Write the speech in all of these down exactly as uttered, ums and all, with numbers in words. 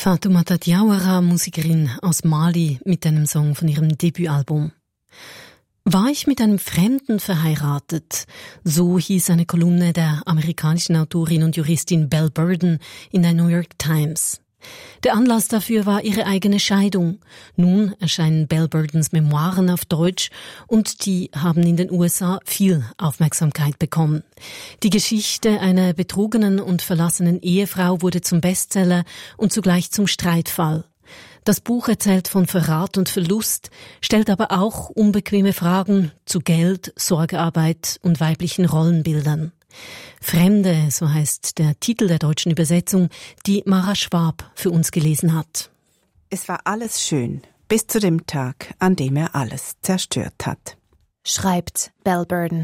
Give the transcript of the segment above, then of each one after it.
Fatoumata Diawara, Musikerin aus Mali, mit einem Song von ihrem Debütalbum. War ich mit einem Fremden verheiratet? So hieß eine Kolumne der amerikanischen Autorin und Juristin Belle Burden in der New York Times. Der Anlass dafür war ihre eigene Scheidung. Nun erscheinen Belle Burdens Memoiren auf Deutsch und die haben in den U S A viel Aufmerksamkeit bekommen. Die Geschichte einer betrogenen und verlassenen Ehefrau wurde zum Bestseller und zugleich zum Streitfall. Das Buch erzählt von Verrat und Verlust, stellt aber auch unbequeme Fragen zu Geld, Sorgearbeit und weiblichen Rollenbildern. Fremde, so heißt der Titel der deutschen Übersetzung, die Mara Schwab für uns gelesen hat. Es war alles schön, bis zu dem Tag, an dem er alles zerstört hat. Schreibt Belle Burden.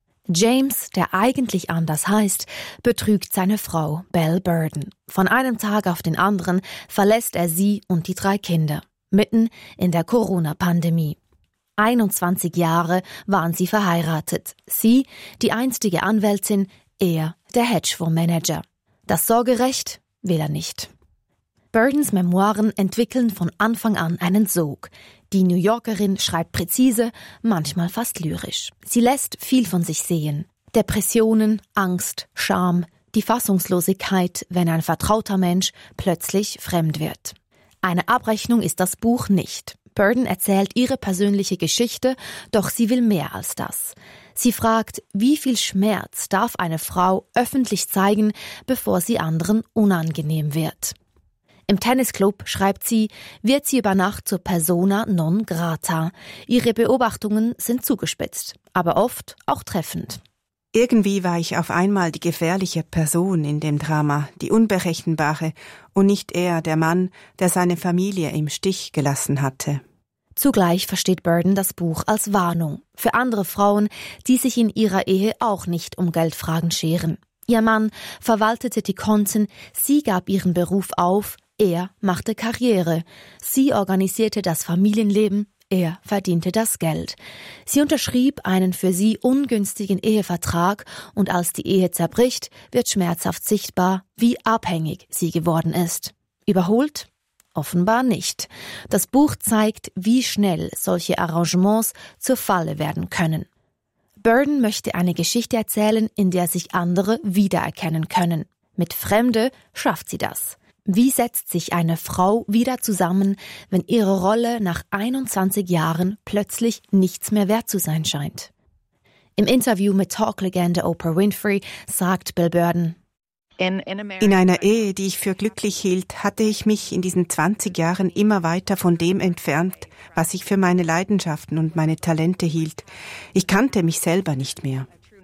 James, der eigentlich anders heißt, betrügt seine Frau Belle Burden. Von einem Tag auf den anderen verlässt er sie und die drei Kinder, mitten in der Corona-Pandemie. einundzwanzig Jahre waren sie verheiratet. Sie, die einstige Anwältin, er, der Hedgefondsmanager. Das Sorgerecht will er nicht. Burdens Memoiren entwickeln von Anfang an einen Sog. Die New Yorkerin schreibt präzise, manchmal fast lyrisch. Sie lässt viel von sich sehen. Depressionen, Angst, Scham, die Fassungslosigkeit, wenn ein vertrauter Mensch plötzlich fremd wird. Eine Abrechnung ist das Buch nicht. Burden erzählt ihre persönliche Geschichte, doch sie will mehr als das. Sie fragt, wie viel Schmerz darf eine Frau öffentlich zeigen, bevor sie anderen unangenehm wird. Im Tennisclub, schreibt sie, wird sie über Nacht zur Persona non grata. Ihre Beobachtungen sind zugespitzt, aber oft auch treffend. Irgendwie war ich auf einmal die gefährliche Person in dem Drama, die Unberechenbare und nicht er, der Mann, der seine Familie im Stich gelassen hatte. Zugleich versteht Burden das Buch als Warnung für andere Frauen, die sich in ihrer Ehe auch nicht um Geldfragen scheren. Ihr Mann verwaltete die Konten, sie gab ihren Beruf auf, er machte Karriere, sie organisierte das Familienleben, er verdiente das Geld. Sie unterschrieb einen für sie ungünstigen Ehevertrag und als die Ehe zerbricht, wird schmerzhaft sichtbar, wie abhängig sie geworden ist. Überholt? Offenbar nicht. Das Buch zeigt, wie schnell solche Arrangements zur Falle werden können. Burden möchte eine Geschichte erzählen, in der sich andere wiedererkennen können. Mit Fremde schafft sie das. Wie setzt sich eine Frau wieder zusammen, wenn ihre Rolle nach einundzwanzig Jahren plötzlich nichts mehr wert zu sein scheint? Im Interview mit Talklegende Oprah Winfrey sagt Belle Burden: In einer Ehe, die ich für glücklich hielt, hatte ich mich in diesen zwanzig Jahren immer weiter von dem entfernt, was ich für meine Leidenschaften und meine Talente hielt. Ich kannte mich selber nicht mehr.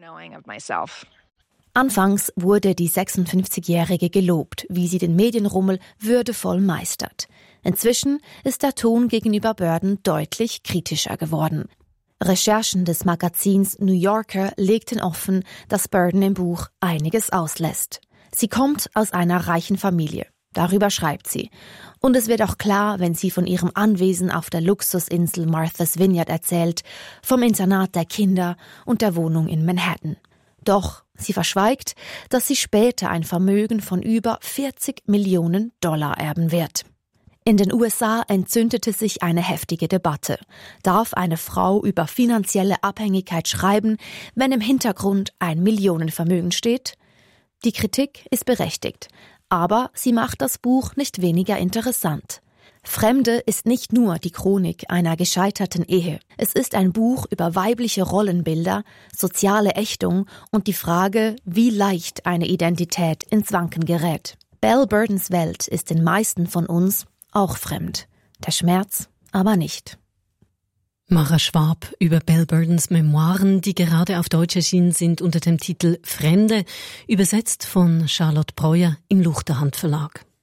Anfangs wurde die sechsundfünfzigjährige gelobt, wie sie den Medienrummel würdevoll meistert. Inzwischen ist der Ton gegenüber Burden deutlich kritischer geworden. Recherchen des Magazins New Yorker legten offen, dass Burden im Buch einiges auslässt. Sie kommt aus einer reichen Familie. Darüber schreibt sie. Und es wird auch klar, wenn sie von ihrem Anwesen auf der Luxusinsel Martha's Vineyard erzählt, vom Internat der Kinder und der Wohnung in Manhattan. Doch sie verschweigt, dass sie später ein Vermögen von über vierzig Millionen Dollar erben wird. In den U S A entzündete sich eine heftige Debatte. Darf eine Frau über finanzielle Abhängigkeit schreiben, wenn im Hintergrund ein Millionenvermögen steht? Die Kritik ist berechtigt, aber sie macht das Buch nicht weniger interessant. Fremde ist nicht nur die Chronik einer gescheiterten Ehe. Es ist ein Buch über weibliche Rollenbilder, soziale Ächtung und die Frage, wie leicht eine Identität ins Wanken gerät. Belle Burdens Welt ist den meisten von uns auch fremd. Der Schmerz aber nicht. Mara Schwab über Belle Burdens Memoiren, die gerade auf Deutsch erschienen sind unter dem Titel Fremde, übersetzt von Charlotte Breuer im Luchterhand Verlag.